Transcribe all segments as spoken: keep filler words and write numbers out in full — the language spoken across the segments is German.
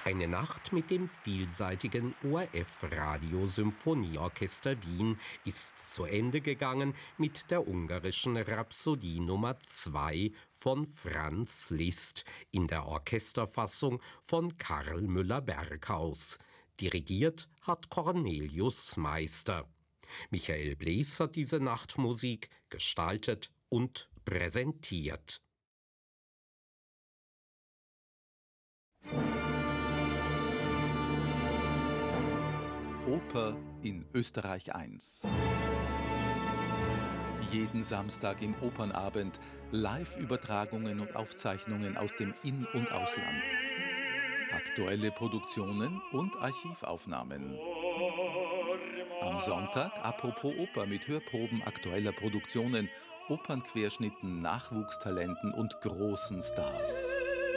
Eine Nacht mit dem vielseitigen O R F-Radio-Symphonieorchester Wien ist zu Ende gegangen mit der ungarischen Rhapsodie Nummer zwei von Franz Liszt in der Orchesterfassung von Karl Müller-Berghaus. Dirigiert hat Cornelius Meister. Michael Blees hat diese Nachtmusik gestaltet und präsentiert. Oper in Österreich eins. Jeden Samstag im Opernabend Live-Übertragungen und Aufzeichnungen aus dem In- und Ausland. Aktuelle Produktionen und Archivaufnahmen. Am Sonntag Apropos Oper mit Hörproben aktueller Produktionen, Opernquerschnitten, Nachwuchstalenten und großen Stars.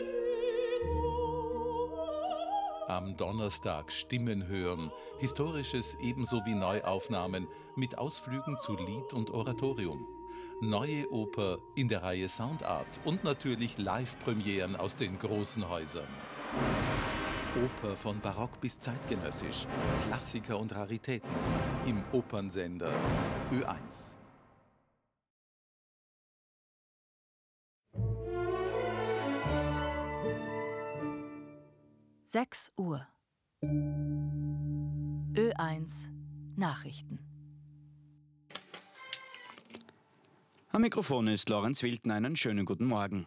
Am Donnerstag Stimmen hören, Historisches ebenso wie Neuaufnahmen mit Ausflügen zu Lied und Oratorium. Neue Oper in der Reihe Soundart und natürlich Live-Premieren aus den großen Häusern. Oper von Barock bis zeitgenössisch, Klassiker und Raritäten im Opernsender Ö eins. sechs Uhr. Ö eins Nachrichten. Am Mikrofon ist Lorenz Wildner. Einen schönen guten Morgen.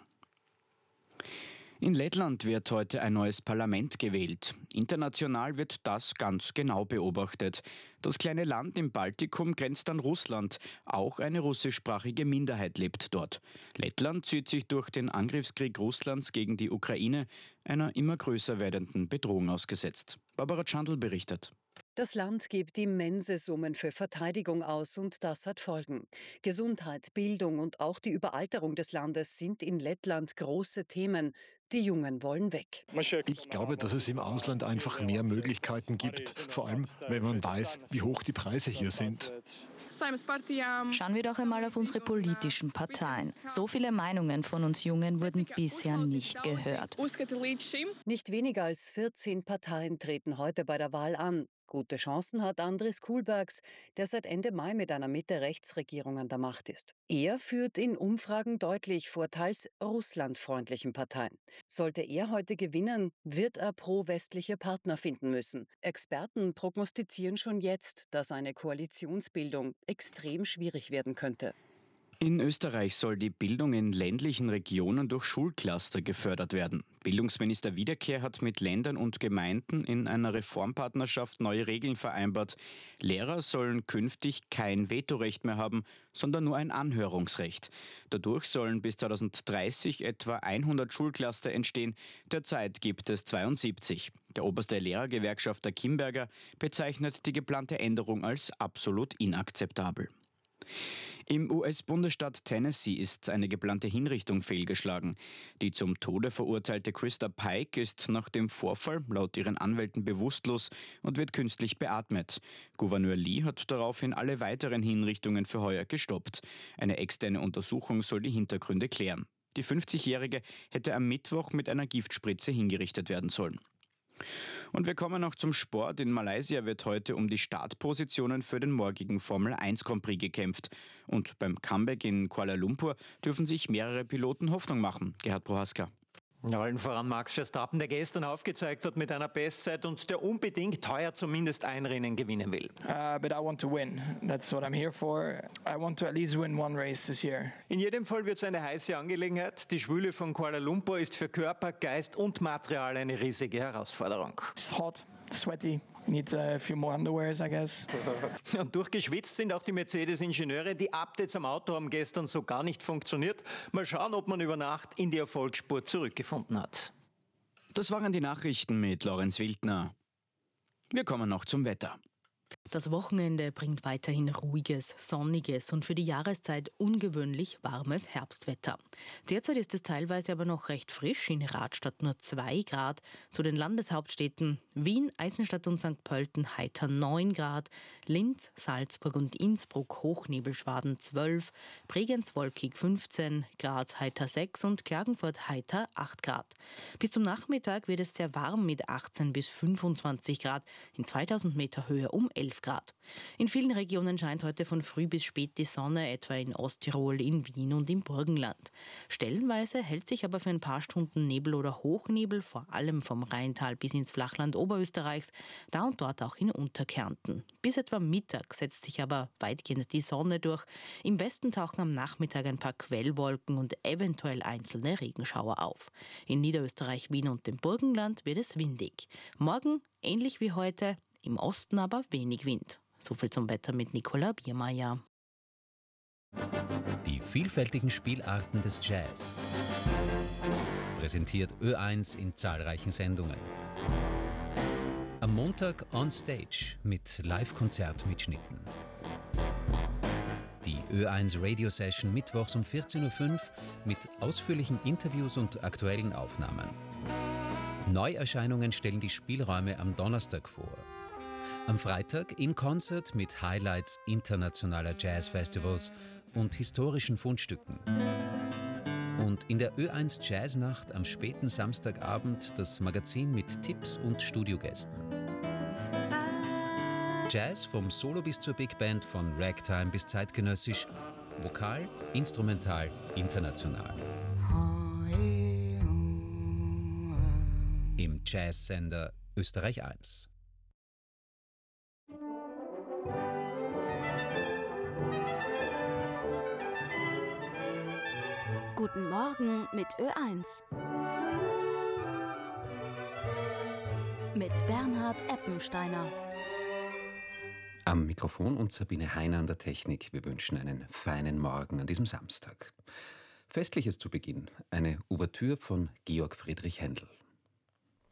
In Lettland wird heute ein neues Parlament gewählt. International wird das ganz genau beobachtet. Das kleine Land im Baltikum grenzt an Russland. Auch eine russischsprachige Minderheit lebt dort. Lettland sieht sich durch den Angriffskrieg Russlands gegen die Ukraine einer immer größer werdenden Bedrohung ausgesetzt. Barbara Chandl berichtet. Das Land gibt immense Summen für Verteidigung aus und das hat Folgen. Gesundheit, Bildung und auch die Überalterung des Landes sind in Lettland große Themen. Die Jungen wollen weg. Ich glaube, dass es im Ausland einfach mehr Möglichkeiten gibt, vor allem wenn man weiß, wie hoch die Preise hier sind. Schauen wir doch einmal auf unsere politischen Parteien. So viele Meinungen von uns Jungen wurden bisher nicht gehört. Nicht weniger als vierzehn Parteien treten heute bei der Wahl an. Gute Chancen hat Andris Kulbergs, der seit Ende Mai mit einer Mitte-Rechts-Regierung an der Macht ist. Er führt in Umfragen deutlich vor teils russlandfreundlichen Parteien. Sollte er heute gewinnen, wird er pro-westliche Partner finden müssen. Experten prognostizieren schon jetzt, dass eine Koalitionsbildung extrem schwierig werden könnte. In Österreich soll die Bildung in ländlichen Regionen durch Schulcluster gefördert werden. Bildungsminister Wiederkehr hat mit Ländern und Gemeinden in einer Reformpartnerschaft neue Regeln vereinbart. Lehrer sollen künftig kein Vetorecht mehr haben, sondern nur ein Anhörungsrecht. Dadurch sollen bis zweitausenddreißig etwa hundert Schulcluster entstehen. Derzeit gibt es zweiundsiebzig. Der oberste Lehrergewerkschafter Kimberger bezeichnet die geplante Änderung als absolut inakzeptabel. Im U S-Bundesstaat Tennessee ist eine geplante Hinrichtung fehlgeschlagen. Die zum Tode verurteilte Krista Pike ist nach dem Vorfall laut ihren Anwälten bewusstlos und wird künstlich beatmet. Gouverneur Lee hat daraufhin alle weiteren Hinrichtungen für heuer gestoppt. Eine externe Untersuchung soll die Hintergründe klären. Die fünfzigjährige hätte am Mittwoch mit einer Giftspritze hingerichtet werden sollen. Und wir kommen noch zum Sport. In Malaysia wird heute um die Startpositionen für den morgigen Formel eins Grand Prix gekämpft. Und beim Comeback in Kuala Lumpur dürfen sich mehrere Piloten Hoffnung machen. Gerhard Prohaska. Allen voran Max Verstappen, der gestern aufgezeigt hat mit einer Bestzeit und der unbedingt heuer zumindest ein Rennen gewinnen will. Uh, but I want to win. That's what I'm here for. I want to at least win one race this year. In jedem Fall wird es eine heiße Angelegenheit. Die Schwüle von Kuala Lumpur ist für Körper, Geist und Material eine riesige Herausforderung. It's hot, sweaty. Need a few more underwears, I guess. Und durchgeschwitzt sind auch die Mercedes-Ingenieure. Die Updates am Auto haben gestern so gar nicht funktioniert. Mal schauen, ob man über Nacht in die Erfolgsspur zurückgefunden hat. Das waren die Nachrichten mit Lorenz Wildner. Wir kommen noch zum Wetter. Das Wochenende bringt weiterhin ruhiges, sonniges und für die Jahreszeit ungewöhnlich warmes Herbstwetter. Derzeit ist es teilweise aber noch recht frisch, in Radstadt nur zwei Grad. Zu den Landeshauptstädten Wien, Eisenstadt und Sankt Pölten heiter neun Grad, Linz, Salzburg und Innsbruck Hochnebelschwaden zwölf, Bregenz wolkig fünfzehn, Graz heiter sechs und Klagenfurt heiter acht Grad. Bis zum Nachmittag wird es sehr warm mit achtzehn bis fünfundzwanzig Grad, in zweitausend Meter Höhe um elf Grad. In vielen Regionen scheint heute von früh bis spät die Sonne, etwa in Osttirol, in Wien und im Burgenland. Stellenweise hält sich aber für ein paar Stunden Nebel oder Hochnebel, vor allem vom Rheintal bis ins Flachland Oberösterreichs, da und dort auch in Unterkärnten. Bis etwa Mittag setzt sich aber weitgehend die Sonne durch. Im Westen tauchen am Nachmittag ein paar Quellwolken und eventuell einzelne Regenschauer auf. In Niederösterreich, Wien und dem Burgenland wird es windig. Morgen, ähnlich wie heute, im Osten aber wenig Wind. Soviel zum Wetter mit Nicola Biermeier. Die vielfältigen Spielarten des Jazz. Präsentiert Ö eins in zahlreichen Sendungen. Am Montag on Stage mit Live-Konzertmitschnitten. Die Ö eins Radio Session mittwochs um vierzehn Uhr fünf mit ausführlichen Interviews und aktuellen Aufnahmen. Neuerscheinungen stellen die Spielräume am Donnerstag vor. Am Freitag in Konzert mit Highlights internationaler Jazzfestivals und historischen Fundstücken. Und in der Ö eins Jazznacht am späten Samstagabend das Magazin mit Tipps und Studiogästen. Jazz vom Solo bis zur Big Band, von Ragtime bis zeitgenössisch, vokal, instrumental, international. Im Jazzsender Österreich eins. Guten Morgen mit Ö eins. Mit Bernhard Eppensteiner. Am Mikrofon und Sabine Heiner an der Technik. Wir wünschen einen feinen Morgen an diesem Samstag. Festliches zu Beginn, eine Ouvertüre von Georg Friedrich Händel.